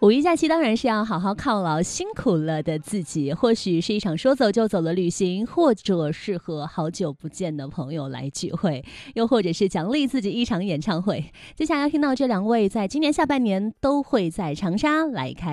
五一假期当然是要好好犒劳辛苦了的自己，或许是一场说走就走的旅行，或者是和好久不见的朋友来聚会，又或者是奖励自己一场演唱会。接下来要听到这两位在今年下半年都会在长沙来开